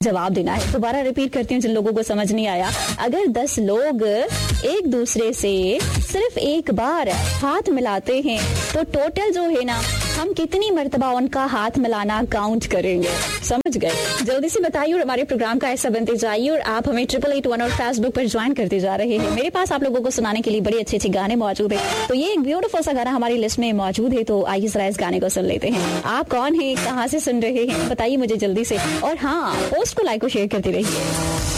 जवाब देना है। दोबारा रिपीट करती हूँ जिन लोगों को समझ नहीं आया। अगर 10 लोग एक दूसरे से सिर्फ एक बार हाथ मिलाते हैं तो टोटल जो है ना, हम कितनी मर्तबा उनका हाथ मिलाना काउंट करेंगे। समझ गए? जल्दी से बताइए और हमारे प्रोग्राम का ऐसा बनते जाइए। और आप हमें 8881 और फेसबुक पर ज्वाइन करते जा रहे हैं। मेरे पास आप लोगों को सुनाने के लिए बड़े अच्छे अच्छे गाने मौजूद है। तो ये एक ब्यूटीफुल सा गाना हमारी लिस्ट में मौजूद है, तो आइए जरा इस गाने को सुन लेते हैं। आप कौन है, कहाँ से सुन रहे हैं, बताइए मुझे जल्दी से। और हाँ, पोस्ट को लाइक और शेयर करते रहिए।